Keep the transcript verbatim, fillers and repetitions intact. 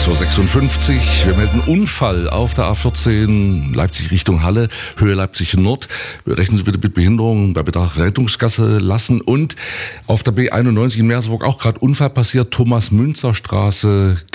sechs Uhr sechsundfünfzig. Wir melden Unfall auf der A vierzehn, Leipzig Richtung Halle, Höhe Leipzig Nord. Rechnen Sie bitte mit Behinderung, bei Bedarf Rettungsgasse lassen. Und auf der B einundneunzig in Merseburg auch gerade Unfall passiert, Thomas-Münzer-Straße,